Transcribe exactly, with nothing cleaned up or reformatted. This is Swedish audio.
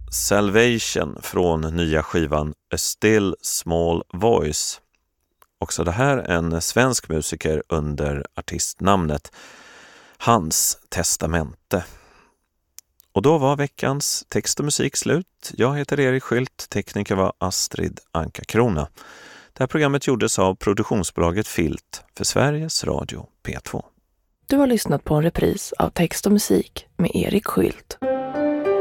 Salvation från nya skivan A Still Small Voice. Också det här en svensk musiker under artistnamnet Hans Testamente. Och då var veckans text och musik slut. Jag heter Erik Skylt, tekniker var Astrid Anka Krona. Det här programmet gjordes av produktionsbolaget Filt för Sveriges Radio P två. Du har lyssnat på en repris av text och musik med Erik Skylt.